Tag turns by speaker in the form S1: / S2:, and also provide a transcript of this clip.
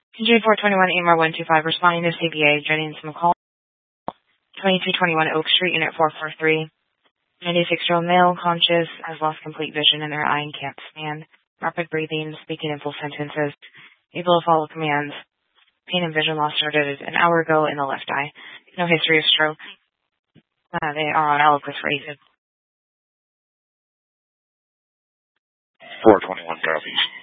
S1: J421 AMR 125 responding to CBA, Jennings McCall, 2221 Oak Street, Unit 443. 96-year-old male, conscious, has lost complete vision in their eye and can't stand. Rapid breathing, speaking in full sentences, able to follow commands. Pain and vision loss started an hour ago in the left eye. No history of stroke. They are on Eliquis for AFib.
S2: 421 Southeast.